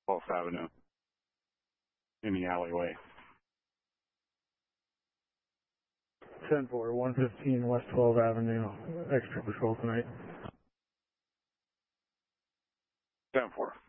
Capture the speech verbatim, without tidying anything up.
twelfth Avenue in the alleyway. ten four, one fifteen West twelfth Avenue, extra patrol tonight. ten four.